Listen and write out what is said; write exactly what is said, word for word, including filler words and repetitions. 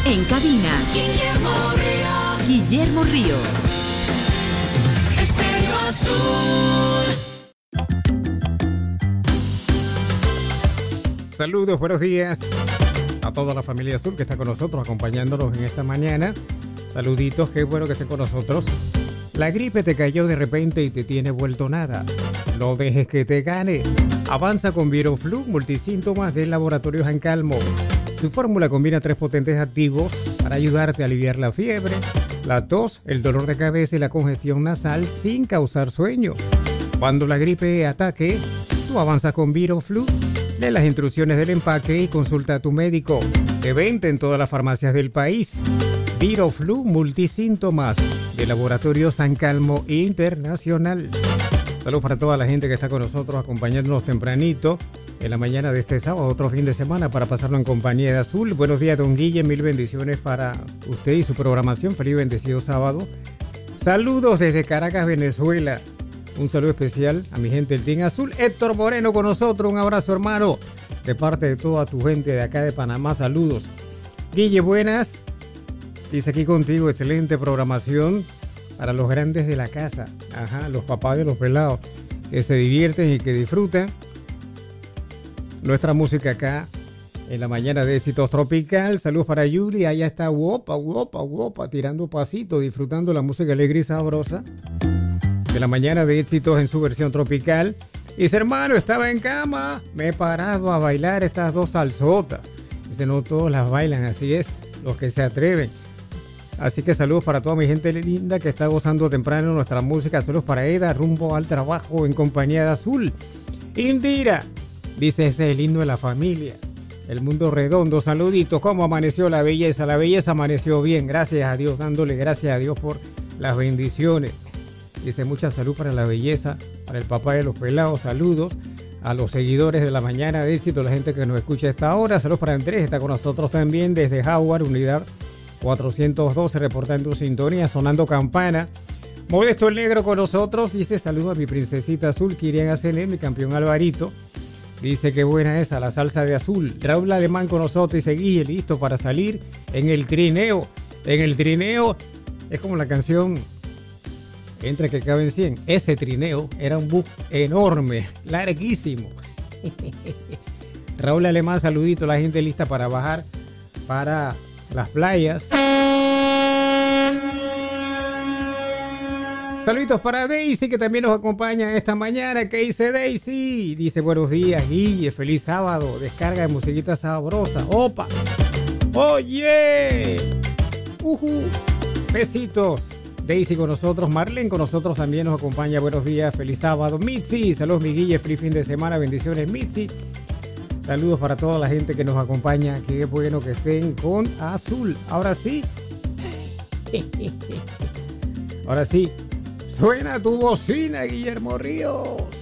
En cabina, Guillermo Ríos. Guillermo Ríos. Estéreo Azul. Saludos, buenos días a toda la familia azul que está con nosotros, acompañándonos en esta mañana. Saluditos, qué bueno que estén con nosotros. La gripe te cayó de repente y te tiene vuelto nada. No dejes que te gane. Avanza con Viroflu, multisíntomas del laboratorio Jancalmo. Su fórmula combina tres potentes activos para ayudarte a aliviar la fiebre, la tos, el dolor de cabeza y la congestión nasal sin causar sueño. Cuando la gripe ataque, tú avanzas con Viroflu. Lee las instrucciones del empaque y consulta a tu médico. De venta en todas las farmacias del país. Viroflu multisíntomas de Laboratorio Jancalmo Internacional. Saludos para toda la gente que está con nosotros acompañándonos tempranito en la mañana de este sábado, otro fin de semana para pasarlo en compañía de Azul. Buenos días, don Guille, mil bendiciones para usted y su programación. Feliz bendecido sábado. Saludos desde Caracas, Venezuela. Un saludo especial a mi gente del Team Azul. Héctor Moreno con nosotros, un abrazo, hermano, de parte de toda tu gente de acá de Panamá. Saludos. Guille, buenas. Dice aquí contigo, excelente programación para los grandes de la casa. Ajá, los papás de los pelados que se divierten y que disfrutan nuestra música acá en la mañana de Éxitos Tropical. Saludos para Yuli, allá está guapa, guapa, guapa, tirando pasito, disfrutando la música alegre y sabrosa de la mañana de Éxitos en su versión tropical. Dice, hermano, estaba en cama, me he parado a bailar estas dos salsotas. Dice, no todos las bailan, así es, los que se atreven. Así que saludos para toda mi gente linda que está gozando temprano nuestra música. Saludos para Eda, rumbo al trabajo en compañía de Azul. Indira, dice, ese es el himno de la familia. El mundo redondo, saluditos. ¿Cómo amaneció la belleza? La belleza amaneció bien, gracias a Dios, dándole gracias a Dios por las bendiciones. Dice, mucha salud para la belleza, para el papá de los pelados. Saludos a los seguidores de la mañana de Éxito, la gente que nos escucha a esta hora. Saludos para Andrés, está con nosotros también desde Howard, unidad cuatrocientos doce, reportando sintonía, sonando campana. Modesto el Negro con nosotros, dice, saludos a mi princesita azul, Kirian Acelén, mi campeón Alvarito. Dice, qué buena esa la salsa de Azul. Raúl Alemán con nosotros y seguí listo para salir en el trineo. En el trineo, es como la canción Entre que caben cien. Ese trineo era un bus enorme, larguísimo. Raúl Alemán, saludito, la gente lista para bajar para las playas. Saluditos para Daisy, que también nos acompaña esta mañana. ¿Qué dice Daisy? Dice, buenos días, Guille, feliz sábado. Descarga de musiquita sabrosa. ¡Opa! ¡Oye! ¡Ujú! Besitos. Daisy con nosotros, Marlene con nosotros también nos acompaña. Buenos días, feliz sábado. Mitzi, saludos mi Guille, feliz fin de semana, bendiciones Mitzi. Saludos para toda la gente que nos acompaña, qué bueno que estén con Azul. Ahora sí, ahora sí, suena tu bocina, Guillermo Ríos.